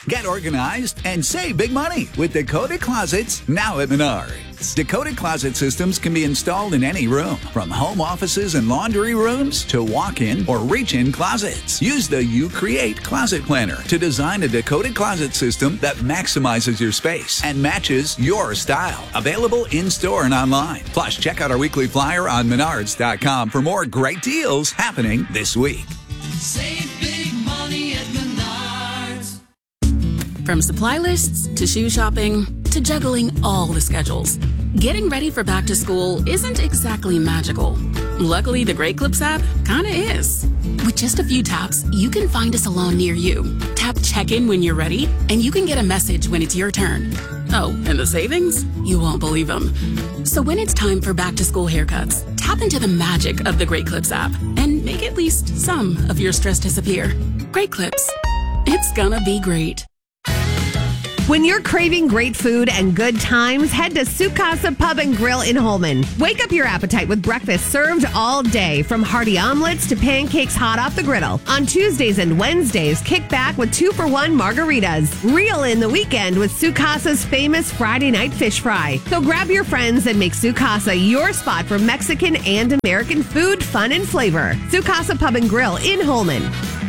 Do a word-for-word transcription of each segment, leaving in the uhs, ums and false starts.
Get organized and save big money with Dakota Closets now at Menards. Dakota Closet systems can be installed in any room, from home offices and laundry rooms to walk-in or reach-in closets. Use the You Create Closet Planner to design a Dakota Closet system that maximizes your space and matches your style. Available in-store and online. Plus, check out our weekly flyer on menards dot com for more great deals happening this week. Save big money at Menards. From supply lists to shoe shopping to juggling all the schedules, getting ready for back to school isn't exactly magical. Luckily, the Great Clips app kinda is. With just a few taps, you can find a salon near you. Tap check-in when you're ready, and you can get a message when it's your turn. Oh, and the savings? You won't believe them. So when it's time for back-to-school haircuts, tap into the magic of the Great Clips app and make at least some of your stress disappear. Great Clips. It's gonna be great. When you're craving great food and good times, head to Sukasa Pub and Grill in Holman. Wake up your appetite with breakfast served all day, from hearty omelets to pancakes hot off the griddle. On Tuesdays and Wednesdays, kick back with two-for-one margaritas. Reel in the weekend with Sukasa's famous Friday night fish fry. So grab your friends and make Sukasa your spot for Mexican and American food, fun, and flavor. Sukasa Pub and Grill in Holman.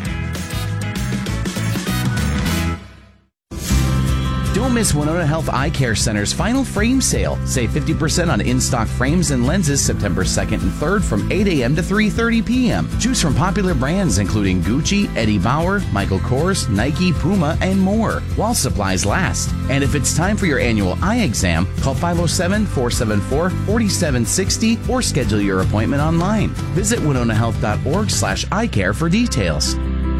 Don't miss Winona Health Eye Care Center's final frame sale. Save fifty percent on in-stock frames and lenses September second and third from eight a.m. to three thirty p.m. Choose from popular brands including Gucci, Eddie Bauer, Michael Kors, Nike, Puma, and more, while supplies last. And if it's time for your annual eye exam, call five oh seven, four seven four, four seven six oh or schedule your appointment online. Visit winona health dot org slash eye care for details.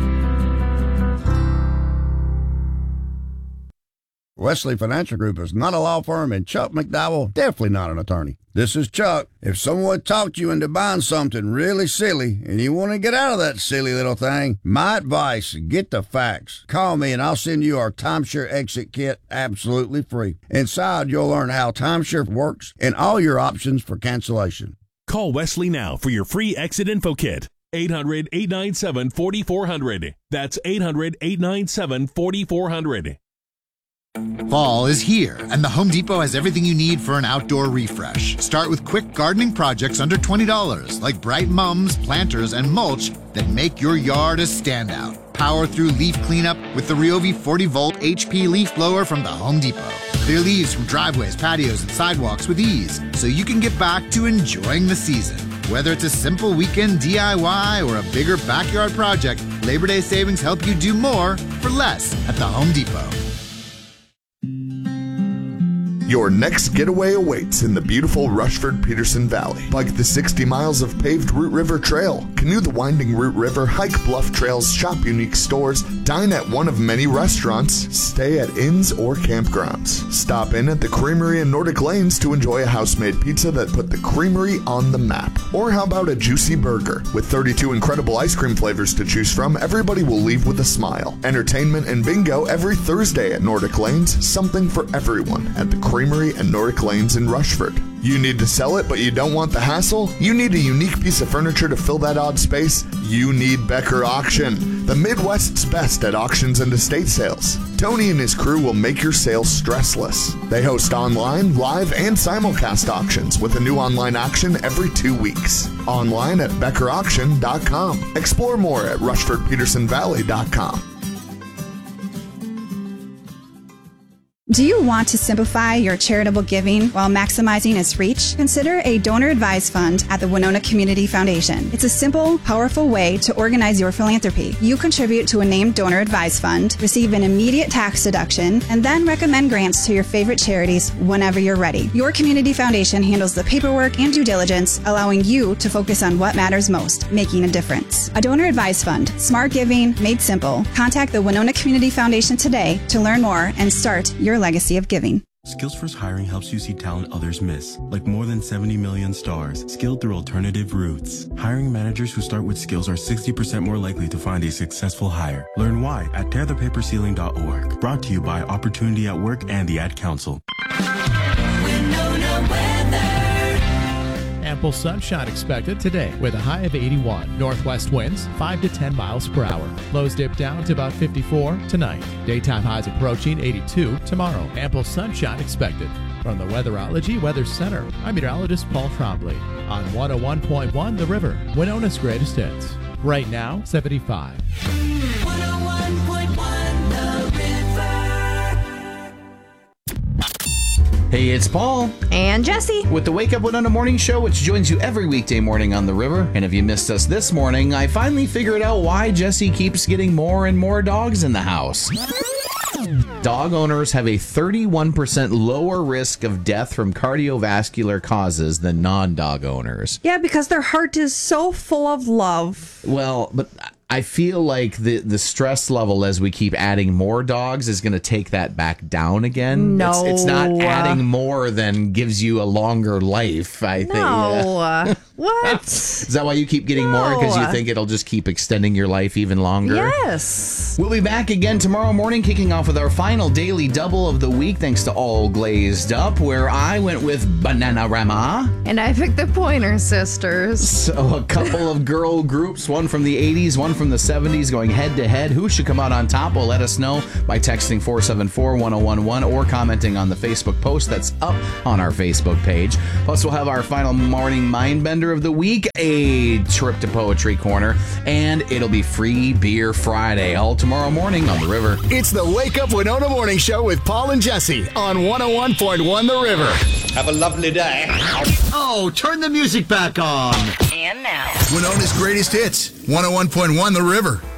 Wesley Financial Group is not a law firm, and Chuck McDowell definitely not an attorney. This is Chuck. If someone talked you into buying something really silly and you want to get out of that silly little thing, my advice, get the facts. Call me and I'll send you our timeshare exit kit absolutely free. Inside, you'll learn how timeshare works and all your options for cancellation. Call Wesley now for your free exit info kit. eight hundred, eight nine seven, four four zero zero. That's eight hundred, eight nine seven, four four zero zero. Fall is here, and the Home Depot has everything you need for an outdoor refresh. Start with quick gardening projects under twenty dollars, like bright mums, planters, and mulch that make your yard a standout. Power through leaf cleanup with the Ryobi forty volt H P leaf blower from the Home Depot. Clear leaves from driveways, patios, and sidewalks with ease, so you can get back to enjoying the season. Whether it's a simple weekend D I Y or a bigger backyard project, Labor Day savings help you do more for less at the Home Depot. Your next getaway awaits in the beautiful Rushford-Peterson Valley. Bike the sixty miles of paved Root River Trail, canoe the winding Root River, hike bluff trails, shop unique stores, dine at one of many restaurants, stay at inns or campgrounds. Stop in at the Creamery in Nordic Lanes to enjoy a house-made pizza that put the Creamery on the map. Or how about a juicy burger? With thirty-two incredible ice cream flavors to choose from, everybody will leave with a smile. Entertainment and bingo every Thursday at Nordic Lanes, something for everyone at the Creamery and Nordic Lanes in Rushford. You need to sell it, but you don't want the hassle? You need a unique piece of furniture to fill that odd space? You need Becker Auction, the Midwest's best at auctions and estate sales. Tony and his crew will make your sales stressless. They host online, live, and simulcast auctions with a new online auction every two weeks. Online at becker auction dot com. Explore more at rushford peterson valley dot com. Do you want to simplify your charitable giving while maximizing its reach? Consider a donor-advised fund at the Winona Community Foundation. It's a simple, powerful way to organize your philanthropy. You contribute to a named donor-advised fund, receive an immediate tax deduction, and then recommend grants to your favorite charities whenever you're ready. Your community foundation handles the paperwork and due diligence, allowing you to focus on what matters most, making a difference. A donor-advised fund, smart giving made simple. Contact the Winona Community Foundation today to learn more and start your legacy of giving. Skills First Hiring helps you see talent others miss, like more than seventy million stars, skilled through alternative routes. Hiring managers who start with skills are sixty percent more likely to find a successful hire. Learn why at tear the paper ceiling dot org. Brought to you by Opportunity at Work and the Ad Council. Winona weather. Ample sunshine expected today with a high of eighty-one. Northwest winds five to ten miles per hour. Lows dip down to about fifty-four tonight. Daytime highs approaching eighty-two tomorrow. Ample sunshine expected. From the Weatherology Weather Center, I'm meteorologist Paul Trombley on one oh one point one The River, Winona's greatest hits. Right now, seventy-five. one oh one point one The River. Hey, it's Paul. And Jesse. With the Wake Up Winona Morning Show, which joins you every weekday morning on the river. And if you missed us this morning, I finally figured out why Jesse keeps getting more and more dogs in the house. Dog owners have a thirty-one percent lower risk of death from cardiovascular causes than non-dog owners. Yeah, because their heart is so full of love. Well, but I feel like the, the stress level as we keep adding more dogs is going to take that back down again. No. It's, it's not adding more than gives you a longer life, I think. No. Yeah. What? Is that why you keep getting No. more? Because you think it'll just keep extending your life even longer? Yes. We'll be back again tomorrow morning, kicking off with our final daily double of the week, thanks to All Glazed Up, where I went with Bananarama. And I picked the Pointer Sisters. So a couple of girl groups, one from the eighties, one from the seventies, going head to head. Who should come out on top? Well, let us know by texting four seven four, one oh one one or commenting on the Facebook post that's up on our Facebook page. Plus, we'll have our final morning mind bender of the week, a trip to Poetry Corner, and it'll be Free Beer Friday, all tomorrow morning on the river. It's the Wake Up Winona Morning Show with Paul and Jesse on one oh one point one The River. Have a lovely day. Oh, turn the music back on. And now, Winona's greatest hits, one oh one point one The River.